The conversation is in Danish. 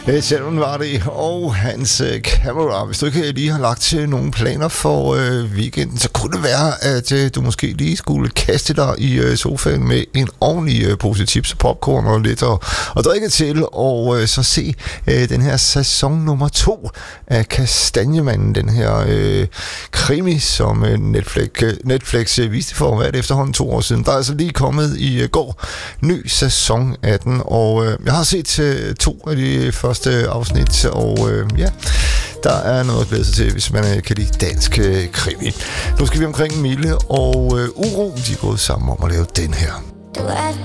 Selvom var det, og hans camera. Hvis du ikke lige har lagt nogle planer for weekenden, så kunne det være, at du måske lige skulle kaste dig i sofaen med en ordentlig pose chips og popcorn og lidt og drikke til, og så se den her sæson nummer 2 af Kastanjemanden, den her krimi, som Netflix viste for, hvad er det efterhånden 2 år siden. Der er altså lige kommet i går ny sæson af den, og jeg har set 2 af de første afsnit, og ja, der er noget at glæde sig til, hvis man kan lide dansk krimi. Nu skal vi omkring Mille og Uro. De er gået sammen om at lave den her.